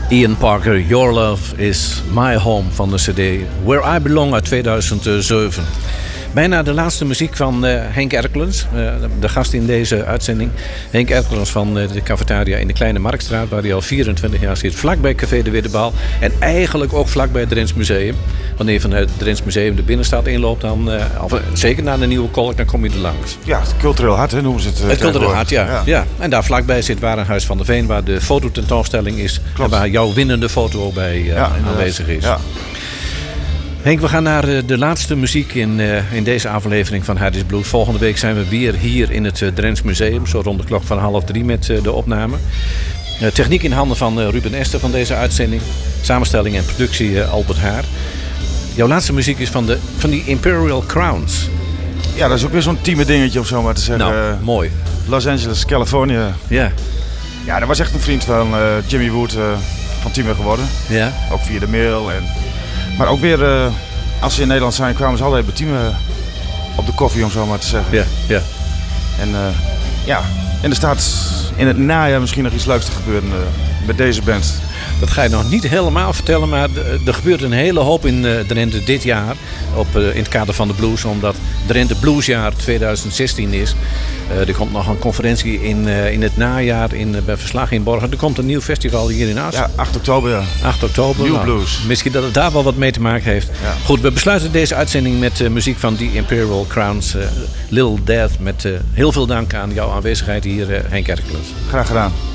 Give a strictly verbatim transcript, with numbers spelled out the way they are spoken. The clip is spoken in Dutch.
Ian Parker, Your Love is My Home van de cd Where I Belong uit tweeduizend zeven. Bijna de laatste muziek van uh, Henk Erkelens, uh, de gast in deze uitzending. Henk Erkelens van uh, de cafetaria in de Kleine Marktstraat, waar hij al vierentwintig jaar zit. Vlakbij Café de Witte Bal en eigenlijk ook vlakbij het Drents Museum. Wanneer je vanuit het Drents Museum de binnenstad inloopt, dan, uh, of, zeker naar de Nieuwe Kolk, dan kom je er langs. Ja, het cultureel hart, hè, noemen ze het. Uh, het cultureel hart, ja, ja. ja. En daar vlakbij zit Warenhuis van der Veen, waar de fototentoonstelling is. Klopt. En waar jouw winnende foto ook bij uh, ja, aanwezig is. Ja. Henk, we gaan naar de laatste muziek in, uh, in deze aflevering van Hardy's Blues. Volgende week zijn we weer hier in het uh, Drents Museum. Zo rond de klok van half drie met uh, de opname. Uh, techniek in handen van uh, Ruben Ester van deze uitzending. Samenstelling en productie uh, Albert Haar. Jouw laatste muziek is van, de, van die Imperial Crowns. Ja, dat is ook weer zo'n team dingetje om zo maar te zeggen. Nou, uh, mooi. Los Angeles, Californië. Ja. Ja, dat was echt een vriend van uh, Jimmy Wood uh, van Team geworden. Ja. Ook via de mail en... Maar ook weer, uh, als ze in Nederland zijn, kwamen ze altijd bij Team uh, op de koffie, om zo maar te zeggen. Ja, ja. En uh, ja, en er staat in het najaar misschien nog iets leuks te gebeuren uh, met deze band. Dat ga je nog niet helemaal vertellen, maar er gebeurt een hele hoop in Drenthe dit jaar. Op, in het kader van de blues, omdat Drenthe Bluesjaar tweeduizend zestien is. Uh, er komt nog een conferentie in, uh, in het najaar in, bij Verslag in Borgen. Er komt een nieuw festival hier in Aas. Ja, acht oktober. Ja. acht oktober. New nou, Blues. Misschien dat het daar wel wat mee te maken heeft. Ja. Goed, we besluiten deze uitzending met uh, muziek van The Imperial Crowns. Uh, Little Death. Met uh, heel veel dank aan jouw aanwezigheid hier, uh, Henk Erkelens. Graag gedaan.